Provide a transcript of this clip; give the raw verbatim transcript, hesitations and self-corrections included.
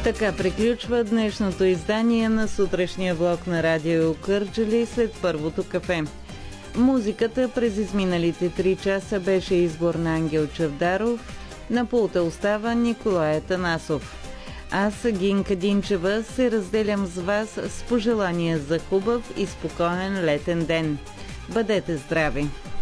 Така приключва днешното издание на сутрешния блок на Радио Кърджали след първото кафе. Музиката през изминалите три часа беше избор на Ангел Чавдаров, на пулта остава Николай Танасов. Аз, Гинка Динчева, се разделям с вас с пожелания за хубав и спокоен летен ден. Бъдете здрави!